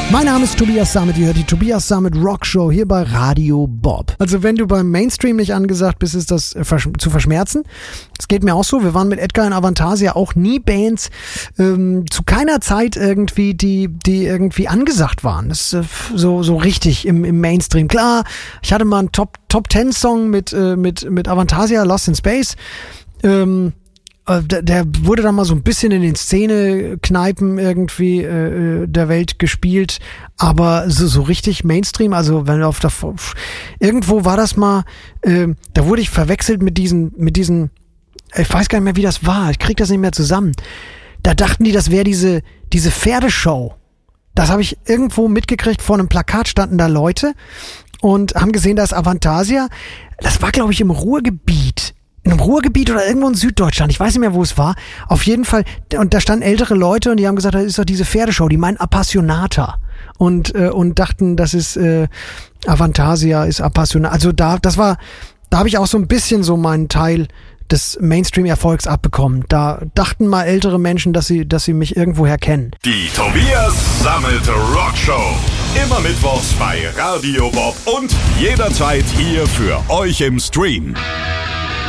Mein Name ist Tobias Sammet, ihr hört die Tobias Sammet Rock Show hier bei Radio Bob. Also wenn du beim Mainstream nicht angesagt bist, ist das zu verschmerzen. Das geht mir auch so. Wir waren mit Edgar in Avantasia auch nie Bands, zu keiner Zeit irgendwie, die irgendwie angesagt waren. Das ist so richtig im Mainstream. Klar, ich hatte mal einen Top 10 Song mit Avantasia, Lost in Space. Der wurde dann mal so ein bisschen in den Szene-Kneipen irgendwie der Welt gespielt, aber so richtig Mainstream, also wenn auf der irgendwo war das mal, da wurde ich verwechselt mit diesen, ich weiß gar nicht mehr, wie das war, ich krieg das nicht mehr zusammen. Da dachten die, das wäre diese Pferdeshow. Das habe ich irgendwo mitgekriegt, vor einem Plakat standen da Leute und haben gesehen, da ist Avantasia. Das war, glaube ich, im Ruhrgebiet. In einem Ruhrgebiet oder irgendwo in Süddeutschland, ich weiß nicht mehr, wo es war. Auf jeden Fall, und da standen ältere Leute und die haben gesagt, das ist doch diese Pferdeshow, die meinen Appassionata. Und dachten, das ist Avantasia, ist Appassionata. Also da habe ich auch so ein bisschen so meinen Teil des Mainstream-Erfolgs abbekommen. Da dachten mal ältere Menschen, dass sie mich irgendwoher kennen. Die Tobias Sammet Rock Show. Immer mittwochs bei Radio Bob und jederzeit hier für euch im Stream.